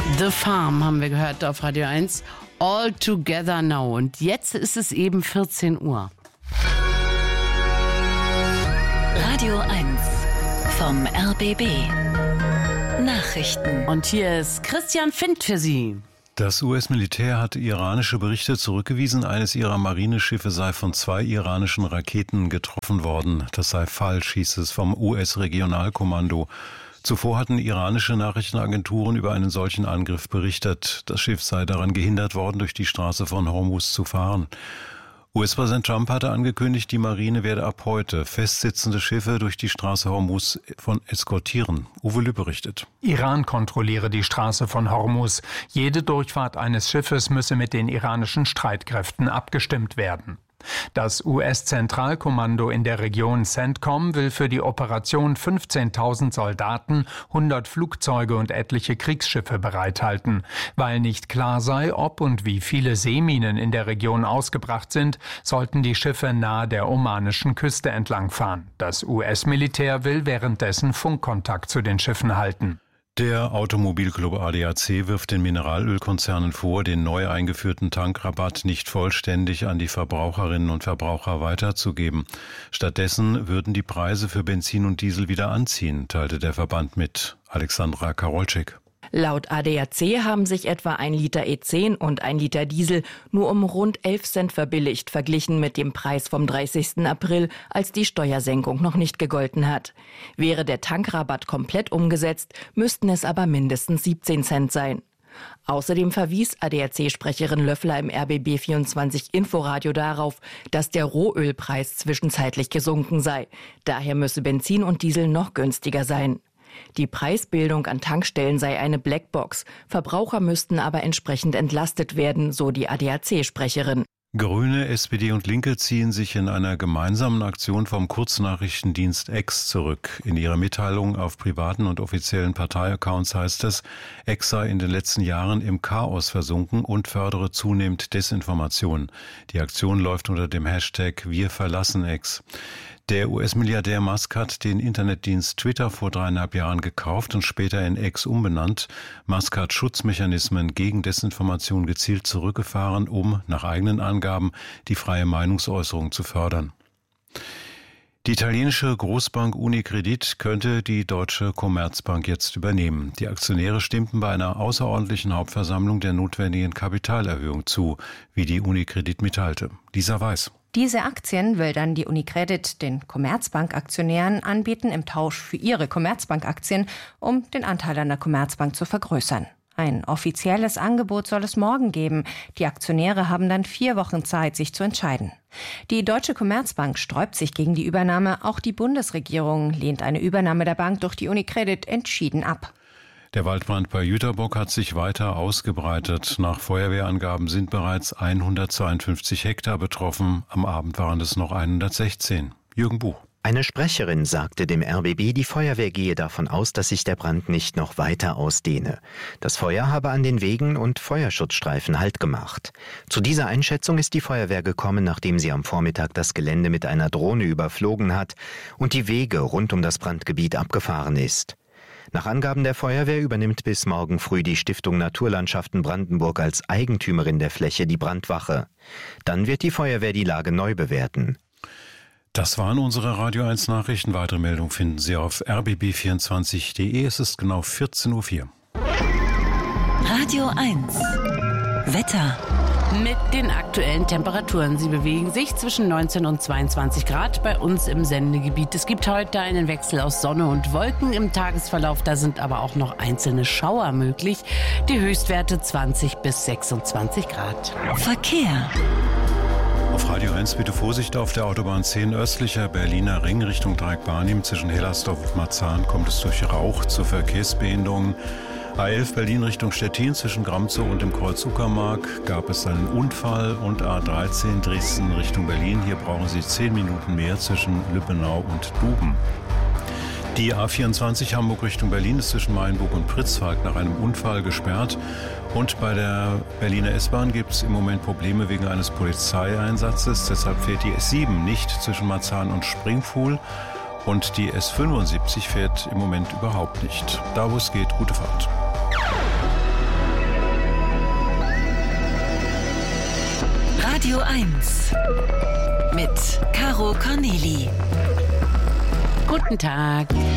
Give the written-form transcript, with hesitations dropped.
The Farm haben wir gehört auf Radio 1. All Together Now. Und jetzt ist es eben 14 Uhr. Radio 1 vom RBB. Nachrichten. Und hier ist Christian Findt für Sie. Das US-Militär hat iranische Berichte zurückgewiesen, eines ihrer Marineschiffe sei von 2 iranischen Raketen getroffen worden. Das sei falsch, hieß es vom US-Regionalkommando. Zuvor hatten iranische Nachrichtenagenturen über einen solchen Angriff berichtet. Das Schiff sei daran gehindert worden, durch die Straße von Hormuz zu fahren. US-Präsident Trump hatte angekündigt, die Marine werde ab heute festsitzende Schiffe durch die Straße Hormuz eskortieren. Uwe Lüpp berichtet. Iran kontrolliere die Straße von Hormuz. Jede Durchfahrt eines Schiffes müsse mit den iranischen Streitkräften abgestimmt werden. Das US-Zentralkommando in der Region CENTCOM will für die Operation 15.000 Soldaten, 100 Flugzeuge und etliche Kriegsschiffe bereithalten. Weil nicht klar sei, ob und wie viele Seeminen in der Region ausgebracht sind, sollten die Schiffe nahe der omanischen Küste entlangfahren. Das US-Militär will währenddessen Funkkontakt zu den Schiffen halten. Der Automobilclub ADAC wirft den Mineralölkonzernen vor, den neu eingeführten Tankrabatt nicht vollständig an die Verbraucherinnen und Verbraucher weiterzugeben. Stattdessen würden die Preise für Benzin und Diesel wieder anziehen, teilte der Verband mit. Alexandra Karolczyk. Laut ADAC haben sich etwa 1 Liter E10 und 1 Liter Diesel nur um rund 11 Cent verbilligt, verglichen mit dem Preis vom 30. April, als die Steuersenkung noch nicht gegolten hat. Wäre der Tankrabatt komplett umgesetzt, müssten es aber mindestens 17 Cent sein. Außerdem verwies ADAC-Sprecherin Löffler im RBB 24 Inforadio darauf, dass der Rohölpreis zwischenzeitlich gesunken sei. Daher müsse Benzin und Diesel noch günstiger sein. Die Preisbildung an Tankstellen sei eine Blackbox. Verbraucher müssten aber entsprechend entlastet werden, so die ADAC-Sprecherin. Grüne, SPD und Linke ziehen sich in einer gemeinsamen Aktion vom Kurznachrichtendienst X zurück. In ihrer Mitteilung auf privaten und offiziellen Parteiaccounts heißt es, X sei in den letzten Jahren im Chaos versunken und fördere zunehmend Desinformation. Die Aktion läuft unter dem Hashtag Wir verlassen X. Der US-Milliardär Musk hat den Internetdienst Twitter vor 3,5 Jahren gekauft und später in X umbenannt. Musk hat Schutzmechanismen gegen Desinformation gezielt zurückgefahren, um, nach eigenen Angaben, die freie Meinungsäußerung zu fördern. Die italienische Großbank Unicredit könnte die deutsche Commerzbank jetzt übernehmen. Die Aktionäre stimmten bei einer außerordentlichen Hauptversammlung der notwendigen Kapitalerhöhung zu, wie die Unicredit mitteilte. Lisa Weiß. Diese Aktien will dann die Unicredit den Commerzbank-Aktionären anbieten im Tausch für ihre Commerzbank-Aktien, um den Anteil an der Commerzbank zu vergrößern. Ein offizielles Angebot soll es morgen geben. Die Aktionäre haben dann 4 Wochen Zeit, sich zu entscheiden. Die Deutsche Commerzbank sträubt sich gegen die Übernahme. Auch die Bundesregierung lehnt eine Übernahme der Bank durch die Unicredit entschieden ab. Der Waldbrand bei Jüterbock hat sich weiter ausgebreitet. Nach Feuerwehrangaben sind bereits 152 Hektar betroffen. Am Abend waren es noch 116. Jürgen Buch. Eine Sprecherin sagte dem RBB, die Feuerwehr gehe davon aus, dass sich der Brand nicht noch weiter ausdehne. Das Feuer habe an den Wegen und Feuerschutzstreifen Halt gemacht. Zu dieser Einschätzung ist die Feuerwehr gekommen, nachdem sie am Vormittag das Gelände mit einer Drohne überflogen hat und die Wege rund um das Brandgebiet abgefahren ist. Nach Angaben der Feuerwehr übernimmt bis morgen früh die Stiftung Naturlandschaften Brandenburg als Eigentümerin der Fläche die Brandwache. Dann wird die Feuerwehr die Lage neu bewerten. Das waren unsere Radio 1 Nachrichten. Weitere Meldungen finden Sie auf rbb24.de. Es ist genau 14.04 Uhr. Radio 1 Wetter. Mit den aktuellen Temperaturen. Sie bewegen sich zwischen 19 und 22 Grad bei uns im Sendegebiet. Es gibt heute einen Wechsel aus Sonne und Wolken im Tagesverlauf. Da sind aber auch noch einzelne Schauer möglich. Die Höchstwerte 20 bis 26 Grad. Verkehr. Auf Radio 1 bitte Vorsicht auf der Autobahn 10 östlicher Berliner Ring Richtung Dreieck-Barnim. Zwischen Hellersdorf und Marzahn kommt es durch Rauch zu Verkehrsbehinderungen. A11 Berlin Richtung Stettin zwischen Gramzow und dem Kreuz Uckermark gab es einen Unfall und A13 Dresden Richtung Berlin. Hier brauchen Sie 10 Minuten mehr zwischen Lübbenau und Duben. Die A24 Hamburg Richtung Berlin ist zwischen Mayenburg und Pritzwalk nach einem Unfall gesperrt. Und bei der Berliner S-Bahn gibt es im Moment Probleme wegen eines Polizeieinsatzes. Deshalb fährt die S7 nicht zwischen Marzahn und Springfuhl. Und die S75 fährt im Moment überhaupt nicht. Da wo es geht, gute Fahrt. Radio 1 mit Caro Corneli. Guten Tag.